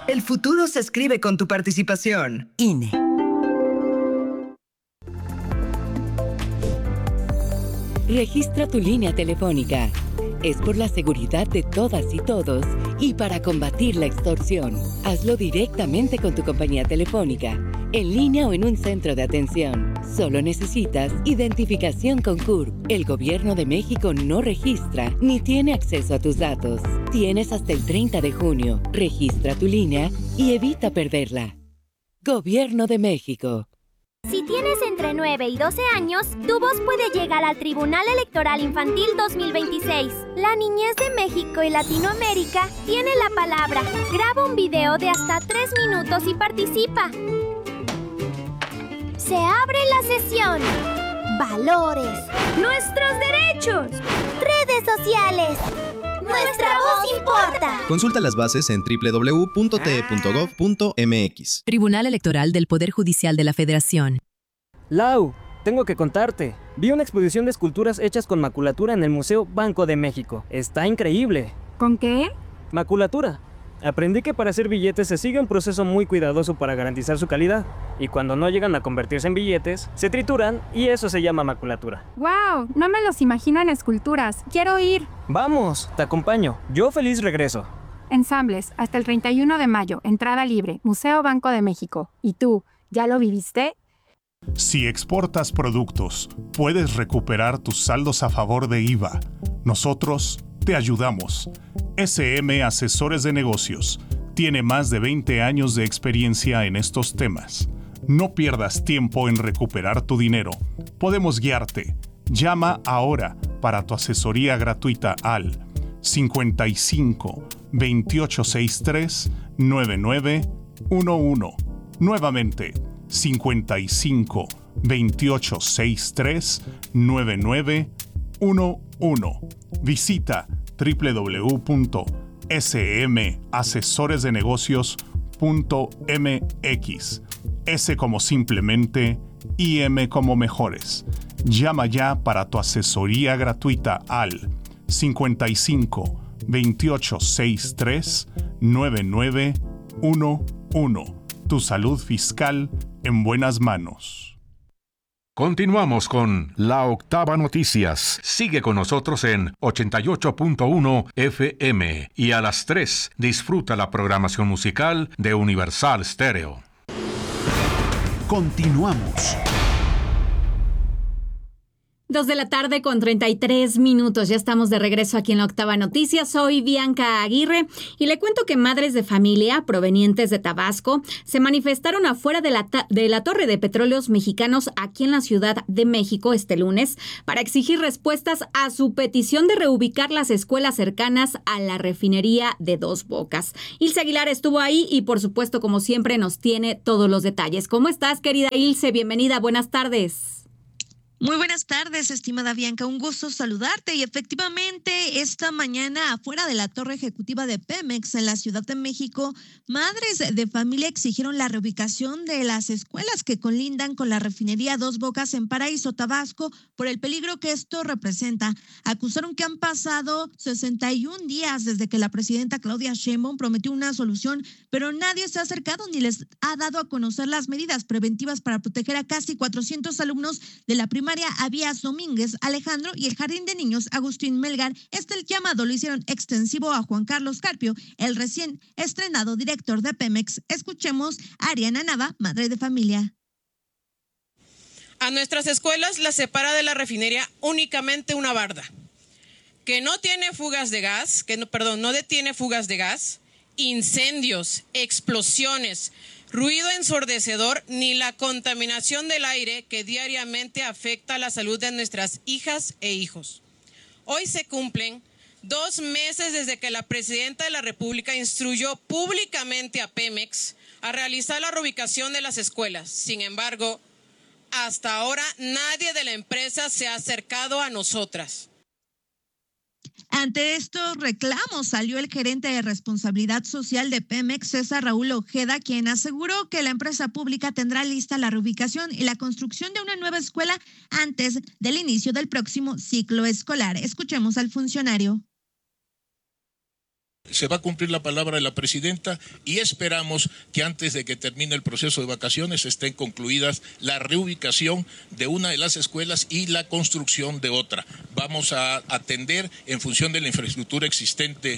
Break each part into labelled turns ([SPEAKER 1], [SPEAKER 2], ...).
[SPEAKER 1] El futuro se escribe con tu participación.
[SPEAKER 2] INE. Registra tu línea telefónica. Es por la seguridad de todas y todos y para combatir la extorsión. Hazlo directamente con tu compañía telefónica, en línea o en un centro de atención. Solo necesitas identificación con CURP. El Gobierno de México no registra ni tiene acceso a tus datos. Tienes hasta el 30 de junio. Registra tu línea y evita perderla. Gobierno de México.
[SPEAKER 3] Si tienes entre 9 y 12 años, tu voz puede llegar al Tribunal Electoral Infantil 2026. La niñez de México y Latinoamérica tiene la palabra. Graba un video de hasta 3 minutos y participa. Se abre la sesión. Valores. Nuestros derechos. Redes sociales. Nuestra voz importa.
[SPEAKER 4] Consulta las bases en www.te.gov.mx.
[SPEAKER 5] Tribunal Electoral del Poder Judicial de la Federación.
[SPEAKER 6] Lau, tengo que contarte. Vi una exposición de esculturas hechas con maculatura en el Museo Banco de México. Está increíble.
[SPEAKER 7] ¿Con qué?
[SPEAKER 6] Maculatura. Aprendí que para hacer billetes se sigue un proceso muy cuidadoso para garantizar su calidad. Y cuando no llegan a convertirse en billetes, se trituran y eso se llama maculatura.
[SPEAKER 7] ¡Wow! No me los imagino en esculturas. ¡Quiero ir!
[SPEAKER 6] Vamos, te acompaño. Yo feliz regreso.
[SPEAKER 7] Ensambles, hasta el 31 de mayo, entrada libre, Museo Banco de México. ¿Y tú, ya lo viviste?
[SPEAKER 8] Si exportas productos, puedes recuperar tus saldos a favor de IVA. Nosotros te ayudamos. SM Asesores de Negocios tiene más de 20 años de experiencia en estos temas. No pierdas tiempo en recuperar tu dinero. Podemos guiarte. Llama ahora para tu asesoría gratuita al 55 2863 9911. Nuevamente, 55 2863 9911. Visita www.smasesoresdenegocios.mx. S como simplemente y M como mejores. Llama ya para tu asesoría gratuita al 55 2863 9911. Tu salud fiscal en buenas manos.
[SPEAKER 9] Continuamos con La Octava Noticias. Sigue con nosotros en 88.1 FM y a las 3 disfruta la programación musical de Universal Stereo.
[SPEAKER 10] Continuamos.
[SPEAKER 11] 2 de la tarde con 33 minutos. Ya estamos de regreso aquí en La Octava Noticias. Soy Bianca Aguirre y le cuento que madres de familia provenientes de Tabasco se manifestaron afuera de la Torre de Petróleos Mexicanos aquí en la Ciudad de México este lunes para exigir respuestas a su petición de reubicar las escuelas cercanas a la refinería de Dos Bocas. Ilse Aguilar estuvo ahí y, por supuesto, como siempre, nos tiene todos los detalles. ¿Cómo estás, querida Ilse? Bienvenida. Buenas tardes.
[SPEAKER 12] Muy buenas tardes, estimada Bianca. Un gusto saludarte. Y efectivamente, esta mañana, afuera de la torre ejecutiva de Pemex en la Ciudad de México, madres de familia exigieron la reubicación de las escuelas que colindan con la refinería Dos Bocas en Paraíso, Tabasco, por el peligro que esto representa. Acusaron que han pasado 61 días desde que la presidenta Claudia Sheinbaum prometió una solución, pero nadie se ha acercado ni les ha dado a conocer las medidas preventivas para proteger a casi 400 alumnos de la primaria Avías Domínguez Alejandro y el Jardín de Niños Agustín Melgar. El llamado lo hicieron extensivo a Juan Carlos Carpio, el recién estrenado director de Pemex. Escuchemos a Ariana Nava, madre de familia.
[SPEAKER 13] A nuestras escuelas las separa de la refinería únicamente una barda, que no tiene fugas de gas, no detiene fugas de gas, incendios, explosiones, ruido ensordecedor ni la contaminación del aire que diariamente afecta la salud de nuestras hijas e hijos. Hoy se cumplen 2 meses desde que la presidenta de la República instruyó públicamente a Pemex a realizar la reubicación de las escuelas. Sin embargo, hasta ahora nadie de la empresa se ha acercado a nosotras.
[SPEAKER 12] Ante estos reclamos salió el gerente de responsabilidad social de Pemex, César Raúl Ojeda, quien aseguró que la empresa pública tendrá lista la reubicación y la construcción de una nueva escuela antes del inicio del próximo ciclo escolar. Escuchemos al funcionario.
[SPEAKER 4] Se va a cumplir la palabra de la presidenta y esperamos que antes de que termine el proceso de vacaciones estén concluidas la reubicación de una de las escuelas y la construcción de otra. Vamos a atender en función de la infraestructura existente.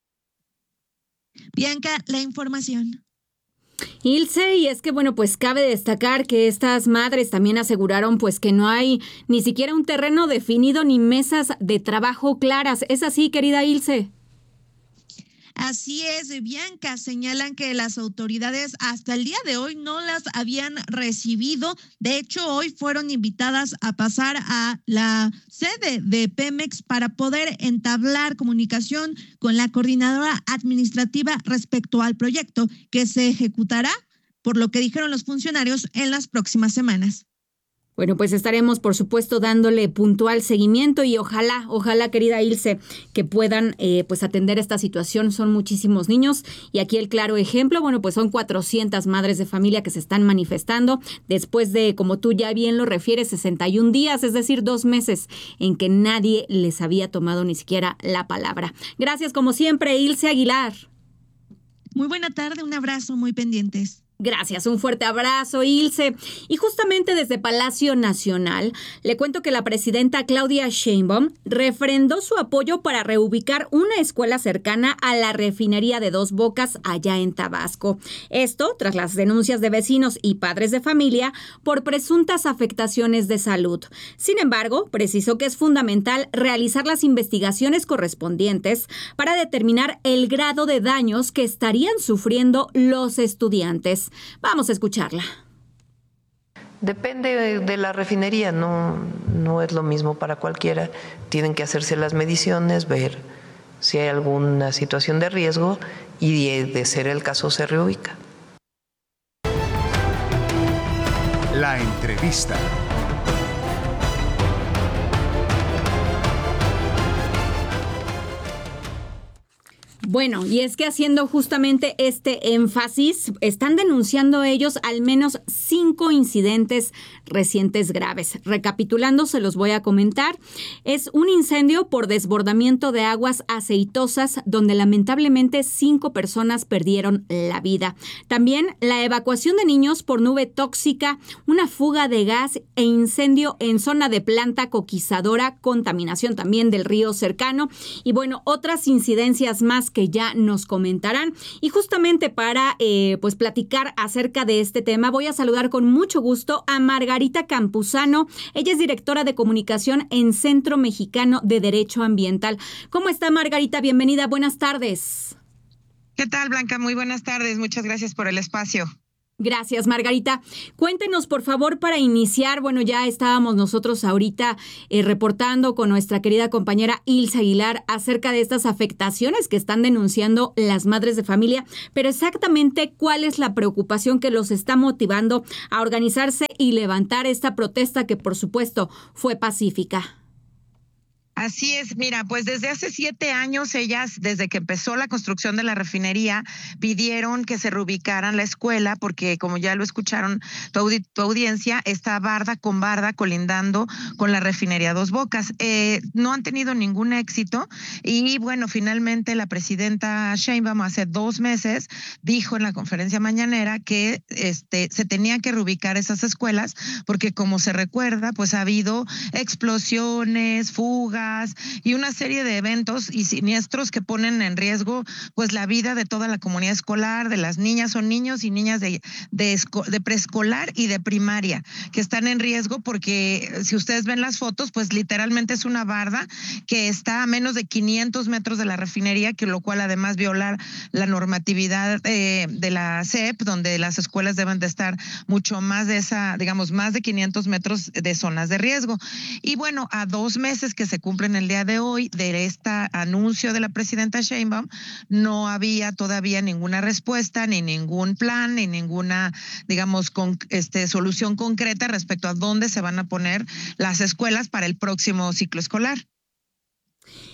[SPEAKER 12] Bianca, la información.
[SPEAKER 11] Ilse, y es que bueno, pues cabe destacar que estas madres también aseguraron pues que no hay ni siquiera un terreno definido ni mesas de trabajo claras. ¿Es así, querida Ilse?
[SPEAKER 12] Así es, Bianca. Señalan que las autoridades hasta el día de hoy no las habían recibido. De hecho, hoy fueron invitadas a pasar a la sede de Pemex para poder entablar comunicación con la coordinadora administrativa respecto al proyecto que se ejecutará, por lo que dijeron los funcionarios, en las próximas semanas.
[SPEAKER 11] Bueno, pues estaremos, por supuesto, dándole puntual seguimiento y ojalá, querida Ilse, que puedan pues atender esta situación. Son muchísimos niños y aquí el claro ejemplo, bueno, pues son 400 madres de familia que se están manifestando después de, como tú ya bien lo refieres, 61 días, es decir, 2 meses en que nadie les había tomado ni siquiera la palabra. Gracias, como siempre, Ilse Aguilar.
[SPEAKER 12] Muy buena tarde, un abrazo, muy pendientes.
[SPEAKER 11] Gracias, un fuerte abrazo, Ilse. Y justamente desde Palacio Nacional, le cuento que la presidenta Claudia Sheinbaum refrendó su apoyo para reubicar una escuela cercana a la refinería de Dos Bocas allá en Tabasco. Esto tras las denuncias de vecinos y padres de familia por presuntas afectaciones de salud. Sin embargo, precisó que es fundamental realizar las investigaciones correspondientes para determinar el grado de daños que estarían sufriendo los estudiantes. Vamos a escucharla.
[SPEAKER 10] Depende de la refinería, no es lo mismo para cualquiera. Tienen que hacerse las mediciones, ver si hay alguna situación de riesgo y de ser el caso se reubica.
[SPEAKER 14] La entrevista.
[SPEAKER 11] Bueno, y es que haciendo justamente este énfasis, están denunciando ellos al menos 5 incidentes recientes graves. Recapitulando, se los voy a comentar. Es un incendio por desbordamiento de aguas aceitosas, donde lamentablemente 5 personas perdieron la vida. También la evacuación de niños por nube tóxica, una fuga de gas e incendio en zona de planta coquizadora, contaminación también del río cercano. Y bueno, otras incidencias más que ya nos comentarán. Y justamente para pues platicar acerca de este tema, voy a saludar con mucho gusto a Margarita Campuzano. Ella es directora de comunicación en Centro Mexicano de Derecho Ambiental. ¿Cómo está, Margarita? Bienvenida, buenas tardes.
[SPEAKER 15] ¿Qué tal, Blanca? Muy buenas tardes, muchas gracias por el espacio.
[SPEAKER 11] Gracias, Margarita. Cuéntenos, por favor, para iniciar, bueno, ya estábamos nosotros ahorita reportando con nuestra querida compañera Ilse Aguilar acerca de estas afectaciones que están denunciando las madres de familia, pero exactamente cuál es la preocupación que los está motivando a organizarse y levantar esta protesta que, por supuesto, fue pacífica.
[SPEAKER 15] Así es, mira, pues desde hace 7 años ellas, desde que empezó la construcción de la refinería, pidieron que se reubicaran la escuela porque, como ya lo escucharon tu audiencia, está barda con barda colindando con la refinería Dos Bocas. No han tenido ningún éxito y bueno, finalmente la presidenta Sheinbaum hace 2 meses dijo en la conferencia mañanera que se tenían que reubicar esas escuelas porque, como se recuerda, pues ha habido explosiones, fugas y una serie de eventos y siniestros que ponen en riesgo pues la vida de toda la comunidad escolar, de las niñas o niños y niñas de preescolar y de primaria, que están en riesgo porque si ustedes ven las fotos, pues literalmente es una barda que está a menos de 500 metros de la refinería, que lo cual además viola la normatividad de la SEP, donde las escuelas deben de estar mucho más de esa, digamos, más de 500 metros de zonas de riesgo. Y bueno, a 2 meses que se cumplen el día de hoy de este anuncio de la presidenta Sheinbaum, no había todavía ninguna respuesta, ni ningún plan, ni ninguna, digamos, solución concreta respecto a dónde se van a poner las escuelas para el próximo ciclo escolar.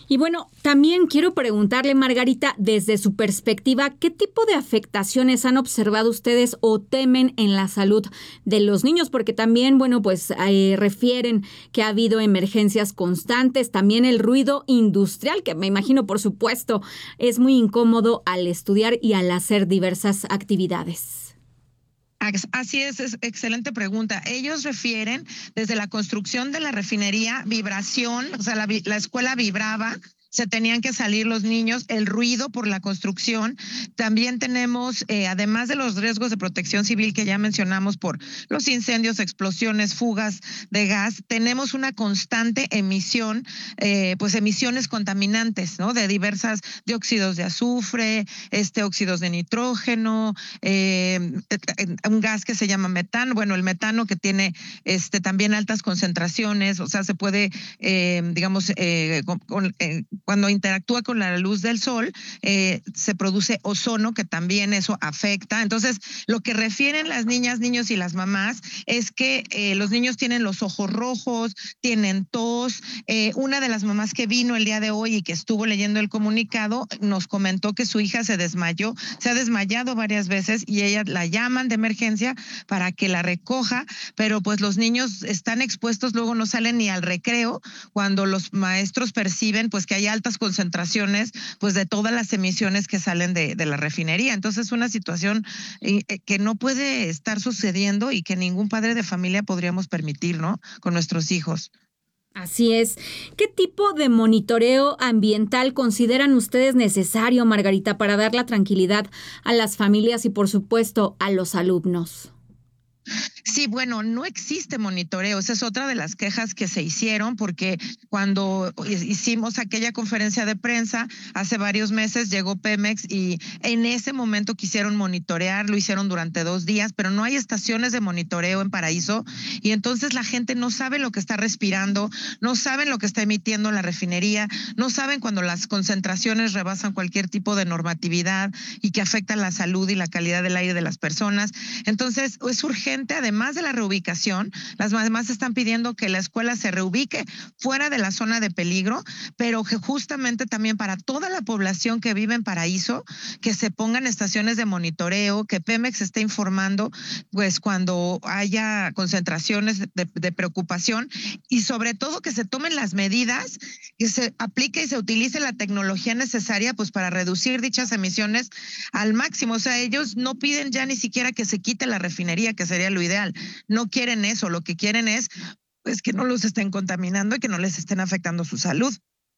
[SPEAKER 11] Y bueno, también quiero preguntarle, Margarita, desde su perspectiva, ¿qué tipo de afectaciones han observado ustedes o temen en la salud de los niños? Porque también, bueno, pues refieren que ha habido emergencias constantes, también el ruido industrial, que me imagino, por supuesto, es muy incómodo al estudiar y al hacer diversas actividades.
[SPEAKER 15] Así es excelente pregunta. Ellos refieren desde la construcción de la refinería, vibración, o sea, la escuela vibraba, se tenían que salir los niños, el ruido por la construcción. También tenemos, además de los riesgos de protección civil que ya mencionamos por los incendios, explosiones, fugas de gas, tenemos una constante emisión, pues emisiones contaminantes, ¿no? De diversas dióxidos de azufre, óxidos de nitrógeno, un gas que se llama metano, bueno, el metano que tiene también altas concentraciones, o sea, se puede, cuando interactúa con la luz del sol, se produce ozono, que también eso afecta. Entonces, lo que refieren las niñas, niños y las mamás es que los niños tienen los ojos rojos, tienen tos. Una de las mamás que vino el día de hoy y que estuvo leyendo el comunicado nos comentó que su hija se desmayó, se ha desmayado varias veces y ella la llaman de emergencia para que la recoja, pero pues los niños están expuestos, luego no salen ni al recreo cuando los maestros perciben pues que hay altas concentraciones pues de todas las emisiones que salen de la refinería. Entonces es una situación que no puede estar sucediendo y que ningún padre de familia podríamos permitir, ¿no? Con nuestros hijos.
[SPEAKER 11] Así es. ¿Qué tipo de monitoreo ambiental consideran ustedes necesario, Margarita, para dar la tranquilidad a las familias y, por supuesto, a los alumnos?
[SPEAKER 15] Sí, bueno, no existe monitoreo. Esa es otra de las quejas que se hicieron, porque cuando hicimos aquella conferencia de prensa hace varios meses llegó Pemex y en ese momento quisieron monitorear, lo hicieron durante 2 días, pero no hay estaciones de monitoreo en Paraíso y entonces la gente no sabe lo que está respirando, no saben lo que está emitiendo la refinería, no saben cuando las concentraciones rebasan cualquier tipo de normatividad y que afectan la salud y la calidad del aire de las personas. Entonces es urgente. Además de la reubicación, las mamás están pidiendo que la escuela se reubique fuera de la zona de peligro, pero que justamente también para toda la población que vive en Paraíso, que se pongan estaciones de monitoreo, que Pemex esté informando pues cuando haya concentraciones de preocupación y sobre todo que se tomen las medidas, que se aplique y se utilice la tecnología necesaria pues para reducir dichas emisiones al máximo. O sea, ellos no piden ya ni siquiera que se quite la refinería, que sería lo ideal. No quieren eso, lo que quieren es pues que no los estén contaminando y que no les estén afectando su salud.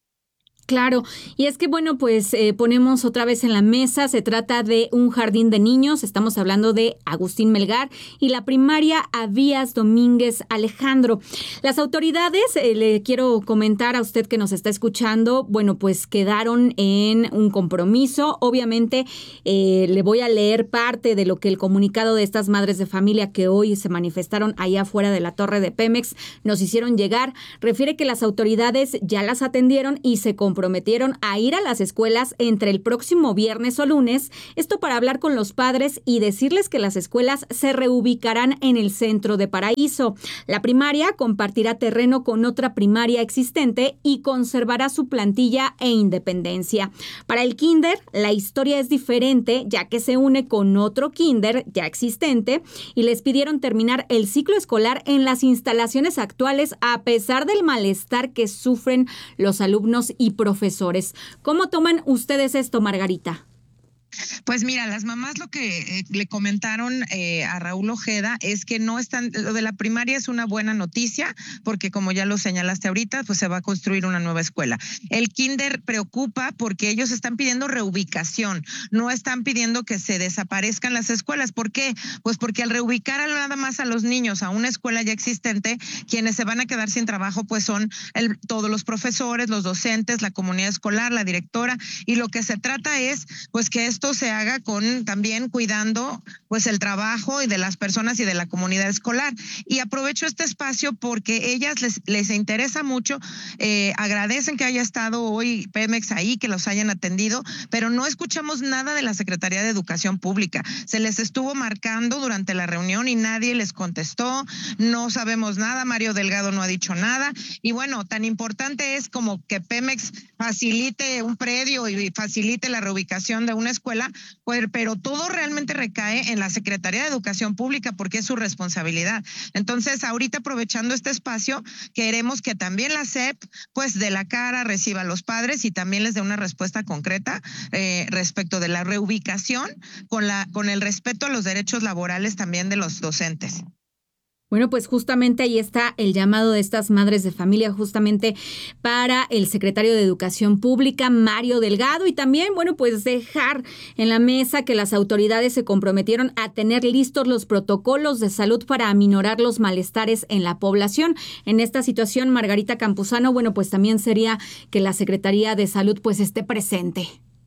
[SPEAKER 11] Claro, y es que bueno, pues ponemos otra vez en la mesa, se trata de un jardín de niños, estamos hablando de Agustín Melgar y la primaria Abías Domínguez Alejandro. Las autoridades, le quiero comentar a usted que nos está escuchando, bueno, pues quedaron en un compromiso, obviamente le voy a leer parte de lo que el comunicado de estas madres de familia que hoy se manifestaron allá afuera de la torre de Pemex nos hicieron llegar, refiere que las autoridades ya las atendieron y se comprometieron a ir a las escuelas entre el próximo viernes o lunes, esto para hablar con los padres y decirles que las escuelas se reubicarán en el centro de Paraíso. La primaria compartirá terreno con otra primaria existente y conservará su plantilla e independencia. Para el kinder, la historia es diferente, ya que se une con otro kinder ya existente y les pidieron terminar el ciclo escolar en las instalaciones actuales a pesar del malestar que sufren los alumnos y profesores. ¿Cómo toman ustedes esto, Margarita?
[SPEAKER 15] Pues mira, las mamás lo que le comentaron a Raúl Ojeda es que no están, lo de la primaria es una buena noticia porque como ya lo señalaste ahorita, pues se va a construir una nueva escuela. El kinder preocupa porque ellos están pidiendo reubicación, no están pidiendo que se desaparezcan las escuelas. ¿Por qué? Pues porque al reubicar nada más a los niños a una escuela ya existente, quienes se van a quedar sin trabajo pues son todos los profesores, los docentes, la comunidad escolar, la directora, y lo que se trata es pues que esto esto se haga con también cuidando pues el trabajo y de las personas y de la comunidad escolar. Y aprovecho este espacio porque ellas les interesa mucho, agradecen que haya estado hoy Pemex ahí, que los hayan atendido, pero no escuchamos nada de la Secretaría de Educación Pública. Se les estuvo marcando durante la reunión y nadie les contestó, no sabemos nada, Mario Delgado no ha dicho nada, y bueno, tan importante es como que Pemex facilite un predio y facilite la reubicación de una escuela, pues, pero todo realmente recae en la Secretaría de Educación Pública porque es su responsabilidad. Entonces, ahorita aprovechando este espacio, queremos que también la SEP, pues de la cara, reciba a los padres y también les dé una respuesta concreta respecto de la reubicación con el respeto a los derechos laborales también de los docentes.
[SPEAKER 11] Bueno, pues justamente ahí está el llamado de estas madres de familia justamente para el secretario de Educación Pública, Mario Delgado, y también, bueno, pues dejar en la mesa que las autoridades se comprometieron a tener listos los protocolos de salud para aminorar los malestares en la población. En esta situación, Margarita Campuzano, bueno, pues también sería que la Secretaría de Salud pues esté presente.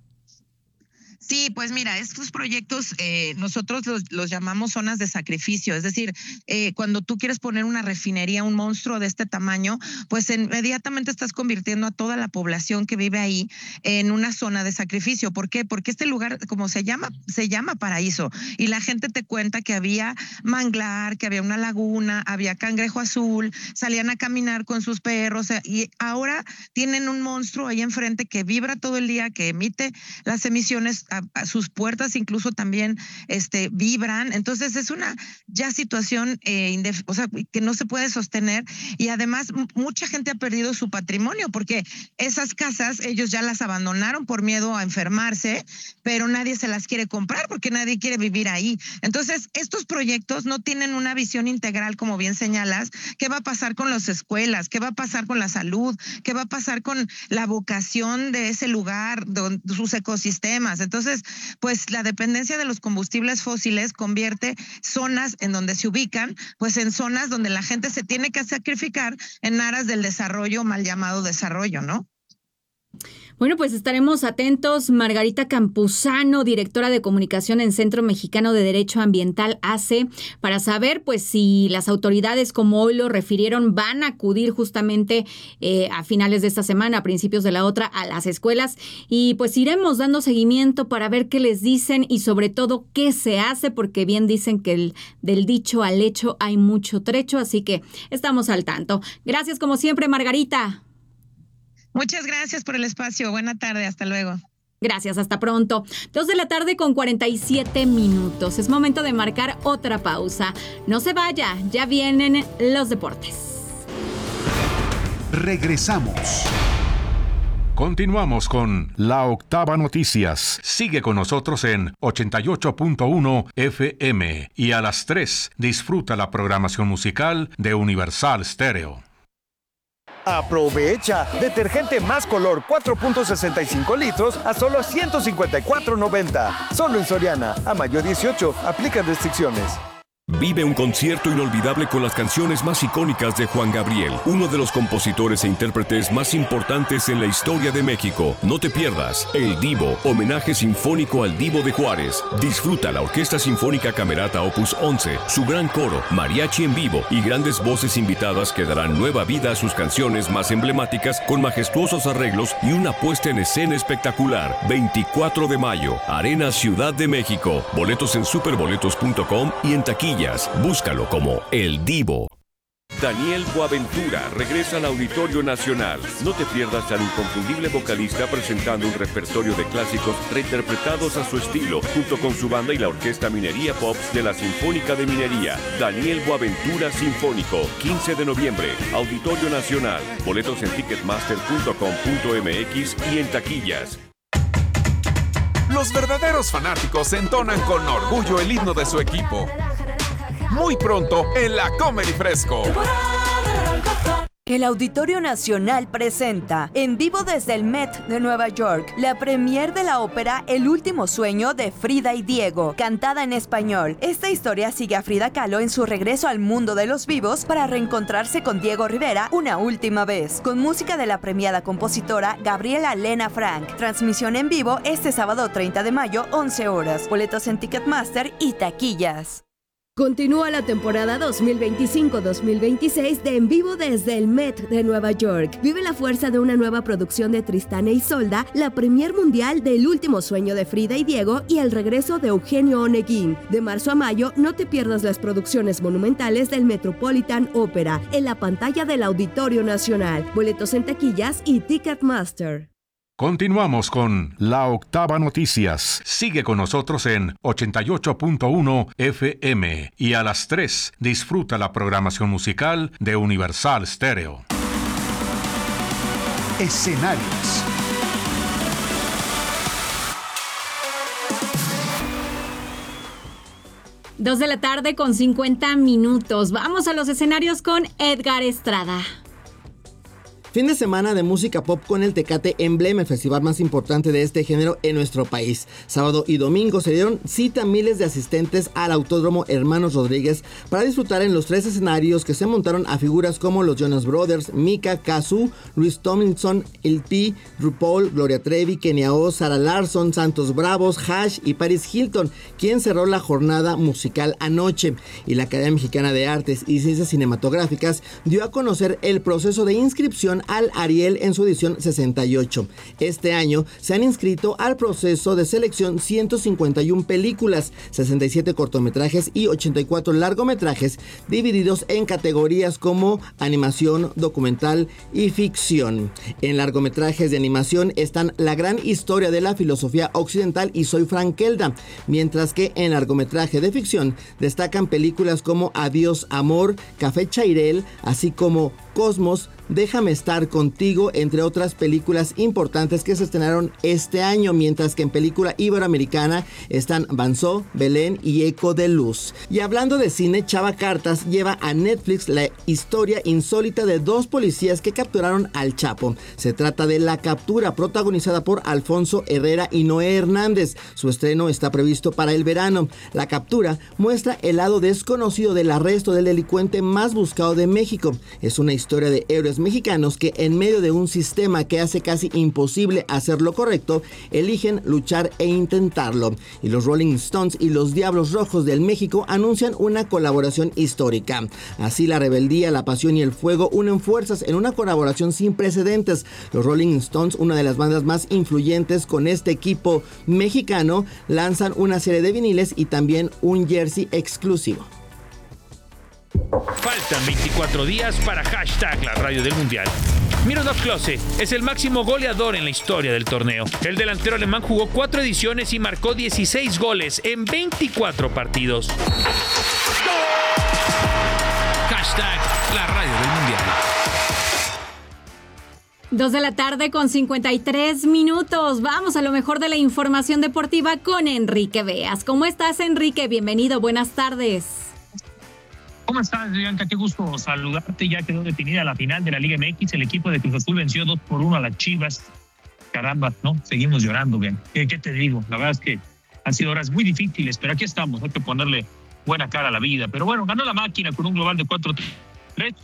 [SPEAKER 15] Sí, pues mira, estos proyectos nosotros los llamamos zonas de sacrificio, es decir, cuando tú quieres poner una refinería, un monstruo de este tamaño, pues inmediatamente estás convirtiendo a toda la población que vive ahí en una zona de sacrificio. ¿Por qué? Porque este lugar, como se llama paraíso, y la gente te cuenta que había manglar, que había una laguna, había cangrejo azul, salían a caminar con sus perros, y ahora tienen un monstruo ahí enfrente que vibra todo el día, que emite las emisiones, a sus puertas incluso también vibran. Entonces es una ya situación que no se puede sostener, y además mucha gente ha perdido su patrimonio porque esas casas ellos ya las abandonaron por miedo a enfermarse, pero nadie se las quiere comprar porque nadie quiere vivir ahí. Entonces estos proyectos no tienen una visión integral, como bien señalas. ¿Qué va a pasar con las escuelas? ¿Qué va a pasar con la salud? ¿Qué va a pasar con la vocación de ese lugar, sus ecosistemas? Entonces, pues la dependencia de los combustibles fósiles convierte zonas en donde se ubican, pues en zonas donde la gente se tiene que sacrificar en aras del desarrollo, mal llamado desarrollo, ¿no?
[SPEAKER 11] Bueno, pues estaremos atentos. Margarita Campuzano, directora de comunicación en Centro Mexicano de Derecho Ambiental, ACE, para saber pues si las autoridades, como hoy lo refirieron, van a acudir justamente a finales de esta semana, a principios de la otra, a las escuelas, y pues iremos dando seguimiento para ver qué les dicen y sobre todo qué se hace, porque bien dicen que del dicho al hecho hay mucho trecho, así que estamos al tanto. Gracias como siempre, Margarita.
[SPEAKER 15] Muchas gracias por el espacio. Buena tarde. Hasta luego.
[SPEAKER 11] Gracias. Hasta pronto. 2:47 p.m. Es momento de marcar otra pausa. No se vaya. Ya vienen los deportes.
[SPEAKER 14] Regresamos.
[SPEAKER 9] Continuamos con La Octava Noticias. Sigue con nosotros en 88.1 FM y a las 3 disfruta la programación musical de Universal Stereo.
[SPEAKER 16] Aprovecha, detergente más color 4.65 litros a solo $154.90. Solo en Soriana, a mayo 18, aplican restricciones.
[SPEAKER 17] Vive un concierto inolvidable con las canciones más icónicas de Juan Gabriel, uno de los compositores e intérpretes más importantes en la historia de México. No te pierdas El Divo, homenaje sinfónico al Divo de Juárez. Disfruta la Orquesta Sinfónica Camerata Opus 11, su gran coro, mariachi en vivo y grandes voces invitadas que darán nueva vida a sus canciones más emblemáticas con majestuosos arreglos y una puesta en escena espectacular. 24 de mayo, Arena Ciudad de México. Boletos en superboletos.com y en taquilla. Búscalo como El Divo. Daniel Boaventura regresa al Auditorio Nacional. No te pierdas al inconfundible vocalista presentando un repertorio de clásicos reinterpretados a su estilo, junto con su banda y la Orquesta Minería Pops de la Sinfónica de Minería. Daniel Boaventura Sinfónico, 15 de noviembre, Auditorio Nacional. Boletos en ticketmaster.com.mx y en taquillas.
[SPEAKER 18] Los verdaderos fanáticos entonan con orgullo el himno de su equipo. Muy pronto en la Comedy Fresco.
[SPEAKER 19] El Auditorio Nacional presenta, en vivo desde el Met de Nueva York, la premier de la ópera El último sueño de Frida y Diego, cantada en español. Esta historia sigue a Frida Kahlo en su regreso al mundo de los vivos para reencontrarse con Diego Rivera una última vez, con música de la premiada compositora Gabriela Lena Frank. Transmisión en vivo este sábado 30 de mayo, 11 horas. Boletos en Ticketmaster y taquillas.
[SPEAKER 20] Continúa la temporada 2025-2026 de En Vivo desde el Met de Nueva York. Vive la fuerza de una nueva producción de Tristán e Isolda, la premier mundial de El último sueño de Frida y Diego y el regreso de Eugenio Oneguín. De marzo a mayo, no te pierdas las producciones monumentales del Metropolitan Opera en la pantalla del Auditorio Nacional. Boletos en taquillas y Ticketmaster.
[SPEAKER 9] Continuamos con La Octava Noticias. Sigue con nosotros en 88.1 FM y a las 3 disfruta la programación musical de Universal Stereo.
[SPEAKER 14] Escenarios.
[SPEAKER 11] Dos de la tarde con 50 minutos. Vamos a los escenarios con Edgar Estrada.
[SPEAKER 21] Fin de semana de música pop con el Tecate Emblem, el festival más importante de este género en nuestro país. Sábado y domingo se dieron cita miles de asistentes al Autódromo Hermanos Rodríguez para disfrutar en los 3 escenarios que se montaron a figuras como los Jonas Brothers, Mika, Kazoo, Luis Tomlinson, El P, RuPaul, Gloria Trevi, Kenia O, Sara Larsson, Santos Bravos, Hash y Paris Hilton, quien cerró la jornada musical anoche. Y la Academia Mexicana de Artes y Ciencias Cinematográficas dio a conocer el proceso de inscripción al Ariel en su edición 68. Este año se han inscrito al proceso de selección 151 películas, 67 cortometrajes y 84 largometrajes, divididos en categorías como animación, documental y ficción. En largometrajes de animación están La gran historia de la filosofía occidental y Soy Frankelda, mientras que en largometraje de ficción destacan películas como Adiós Amor, Café Chairel, así como Cosmos, Déjame estar contigo, entre otras películas importantes que se estrenaron este año, mientras que en película iberoamericana están Banzó, Belén y Eco de Luz. Y hablando de cine, Chava Cartas lleva a Netflix la historia insólita de 2 policías que capturaron al Chapo. Se trata de La Captura, protagonizada por Alfonso Herrera y Noé Hernández. Su estreno está previsto para el verano. La Captura muestra el lado desconocido del arresto del delincuente más buscado de México. Es una historia de héroes mexicanos que, en medio de un sistema que hace casi imposible hacer lo correcto, eligen luchar e intentarlo. Y los Rolling Stones y los Diablos Rojos del México anuncian una colaboración histórica. Así, la rebeldía, la pasión y el fuego unen fuerzas en una colaboración sin precedentes. Los Rolling Stones, una de las bandas más influyentes con este equipo mexicano, lanzan una serie de viniles y también un jersey exclusivo.
[SPEAKER 22] Faltan 24 días para #la radio del Mundial. Miroslav Klose es el máximo goleador en la historia del torneo. El delantero alemán jugó 4 ediciones y marcó 16 goles en 24 partidos. #la radio del Mundial.
[SPEAKER 11] 2 de la tarde con 53 minutos. Vamos a lo mejor de la información deportiva con Enrique Beas. ¿Cómo estás, Enrique? Bienvenido, buenas tardes.
[SPEAKER 23] ¿Cómo estás, Bianca? Qué gusto saludarte. Ya quedó definida la final de la Liga MX. El equipo de Cruz Azul venció 2-1 a las Chivas. Caramba, ¿no? Seguimos llorando, bien. ¿Qué te digo? La verdad es que han sido horas muy difíciles, pero aquí estamos. Hay que ponerle buena cara a la vida. Pero bueno, ganó la máquina con un global de 4-3.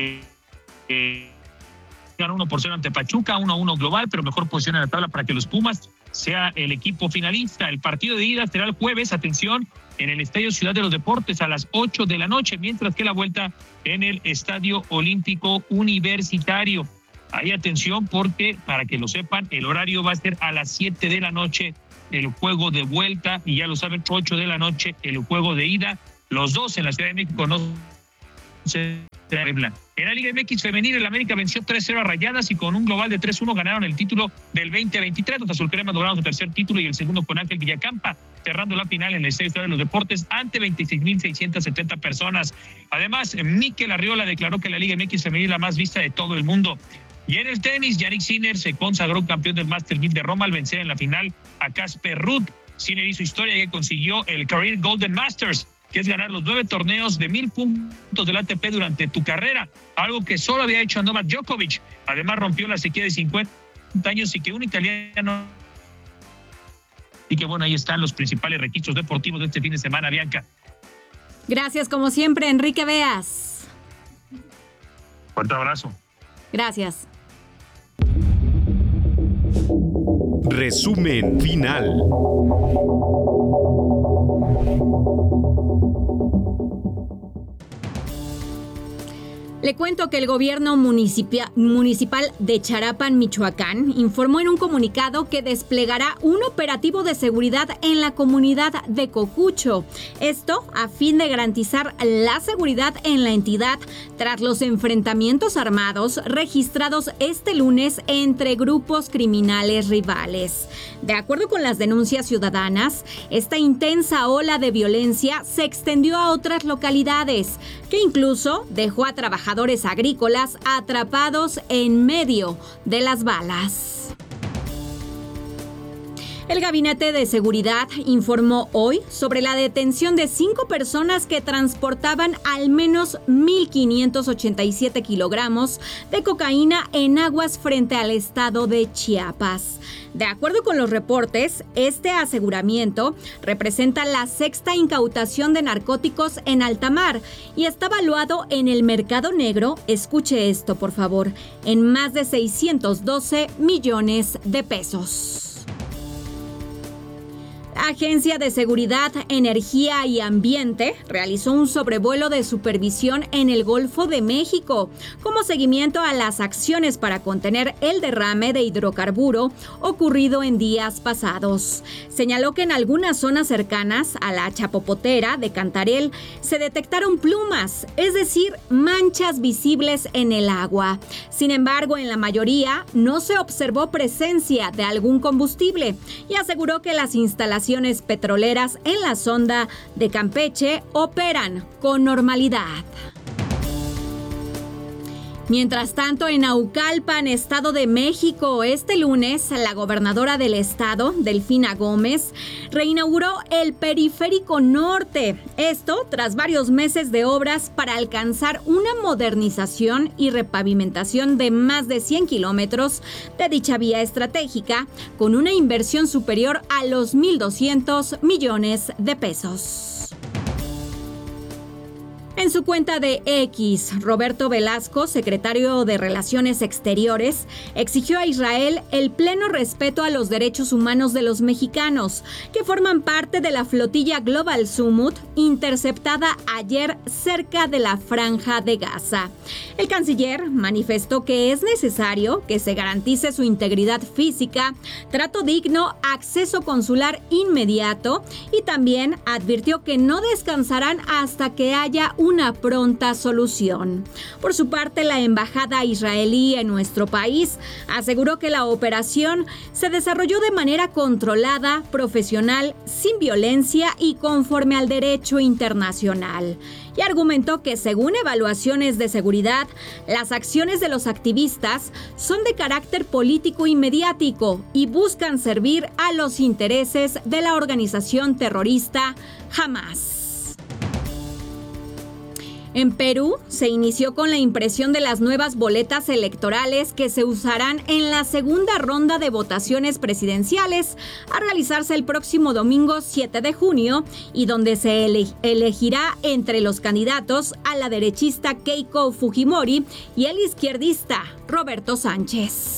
[SPEAKER 23] Ganó 1-0 ante Pachuca, 1-1 global, pero mejor posición en la tabla para que los Pumas sea el equipo finalista. El partido de ida será el jueves, atención, en el Estadio Ciudad de los Deportes a las 8 de la noche, mientras que la vuelta en el Estadio Olímpico Universitario. Ahí atención porque, para que lo sepan, el horario va a ser a las 7 de la noche el juego de vuelta y ya lo saben, 8 de la noche el juego de ida. Los dos en la Ciudad de México no se arreglan. En la Liga MX femenil, el América venció 3-0 a Rayadas y con un global de 3-1 ganaron el título del 2023. Los azulcremas lograron su tercer título y el segundo con Ángel Villacampa, cerrando la final en el Estadio de los Deportes ante 26,670 personas. Además, Mikel Arriola declaró que la Liga MX femenil es la más vista de todo el mundo. Y en el tenis, Yannick Sinner se consagró campeón del Master 1000 de Roma al vencer en la final a Casper Ruud. Sinner hizo historia y consiguió el Career Golden Masters. que es ganar los 9 torneos de 1,000 puntos del ATP durante tu carrera, algo que solo había hecho Novak Djokovic. Además rompió la sequía de 50 años y que un italiano. Y que bueno, ahí están los principales registros deportivos de este fin de semana, Bianca.
[SPEAKER 11] Gracias, como siempre, Enrique Beas.
[SPEAKER 23] Fuerte abrazo.
[SPEAKER 11] Gracias.
[SPEAKER 14] Resumen final.
[SPEAKER 11] Le cuento que el gobierno municipal de Charapan, Michoacán, informó en un comunicado que desplegará un operativo de seguridad en la comunidad de Cocucho. Esto a fin de garantizar la seguridad en la entidad tras los enfrentamientos armados registrados este lunes entre grupos criminales rivales. De acuerdo con las denuncias ciudadanas, esta intensa ola de violencia se extendió a otras localidades, que incluso dejó a trabajadores agrícolas atrapados en medio de las balas. El Gabinete de Seguridad informó hoy sobre la detención de 5 personas que transportaban al menos 1,587 kilogramos de cocaína en aguas frente al estado de Chiapas. De acuerdo con los reportes, este aseguramiento representa la 6ª incautación de narcóticos en alta mar y está valuado en el mercado negro, escuche esto por favor, en más de 612 millones de pesos. La Agencia de Seguridad, Energía y Ambiente realizó un sobrevuelo de supervisión en el Golfo de México como seguimiento a las acciones para contener el derrame de hidrocarburo ocurrido en días pasados. Señaló que en algunas zonas cercanas a la Chapopotera de Cantarell se detectaron plumas, es decir, manchas visibles en el agua. Sin embargo, en la mayoría no se observó presencia de algún combustible y aseguró que las instalaciones petroleras en la sonda de Campeche operan con normalidad. Mientras tanto, en Naucalpan, Estado de México, este lunes, la gobernadora del estado, Delfina Gómez, reinauguró el Periférico Norte. Esto tras varios meses de obras para alcanzar una modernización y repavimentación de más de 100 kilómetros de dicha vía estratégica, con una inversión superior a los 1,200 millones de pesos. En su cuenta de X, Roberto Velasco, secretario de Relaciones Exteriores, exigió a Israel el pleno respeto a los derechos humanos de los mexicanos, que forman parte de la flotilla Global Summit interceptada ayer cerca de la Franja de Gaza. El canciller manifestó que es necesario que se garantice su integridad física, trato digno, acceso consular inmediato y también advirtió que no descansarán hasta que haya una pronta solución. Por su parte, la embajada israelí en nuestro país aseguró que la operación se desarrolló de manera controlada, profesional, sin violencia y conforme al derecho internacional. Y argumentó que según evaluaciones de seguridad, las acciones de los activistas son de carácter político y mediático y buscan servir a los intereses de la organización terrorista Hamás. En Perú se inició con la impresión de las nuevas boletas electorales que se usarán en la segunda ronda de votaciones presidenciales a realizarse el próximo domingo 7 de junio y donde se elegirá entre los candidatos a la derechista Keiko Fujimori y el izquierdista Roberto Sánchez.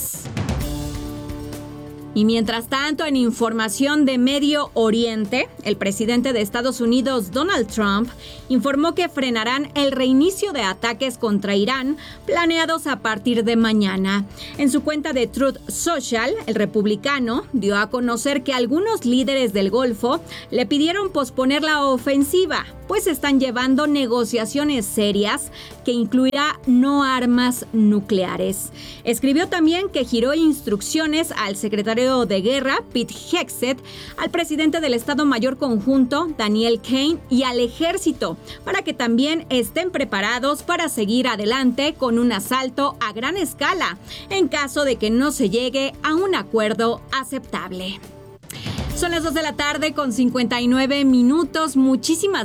[SPEAKER 11] Y mientras tanto, en información de Medio Oriente, el presidente de Estados Unidos, Donald Trump, informó que frenarán el reinicio de ataques contra Irán planeados a partir de mañana. En su cuenta de Truth Social, el republicano dio a conocer que algunos líderes del Golfo le pidieron posponer la ofensiva, pues están llevando negociaciones serias que incluirá no armas nucleares. Escribió también que giró instrucciones al secretario de Guerra, Pete Hegseth, al presidente del Estado Mayor Conjunto, Daniel Kane, y al ejército, para que también estén preparados para seguir adelante con un asalto a gran escala, en caso de que no se llegue a un acuerdo aceptable. Son las 2 de la tarde con 59 minutos. Muchísimas